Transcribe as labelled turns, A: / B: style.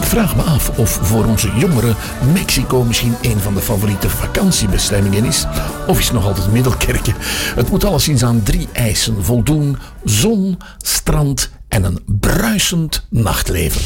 A: vraag me af of voor onze jongeren Mexico misschien een van de favoriete vakantiebestemmingen is. Of is het nog altijd Middelkerke? Het moet alleszins aan 3 eisen voldoen: zon, strand en een bruisend nachtleven.